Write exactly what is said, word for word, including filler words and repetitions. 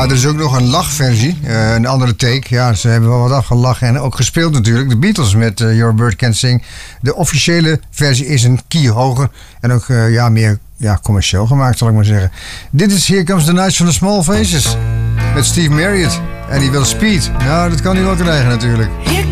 Nou, er is ook nog een lachversie, uh, een andere take. Ja, ze hebben wel wat afgelachen en ook gespeeld natuurlijk. De Beatles met uh, Your Bird Can't Sing. De officiële versie is een key hoger en ook uh, ja, meer ja, commercieel gemaakt, zal ik maar zeggen. Dit is Here Comes the Night van the Small Faces met Steve Marriott. En die wil speed. Nou, dat kan hij wel krijgen natuurlijk.